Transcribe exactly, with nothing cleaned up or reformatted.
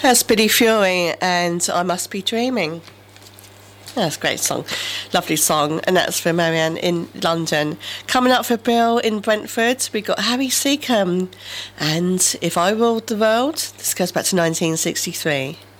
That's Billy Fury and I Must Be Dreaming. That's a great song. Lovely song. And that's for Marianne in London. Coming up for Bill in Brentford, we got Harry Seacombe and If I Ruled the World. This goes back to nineteen sixty-three.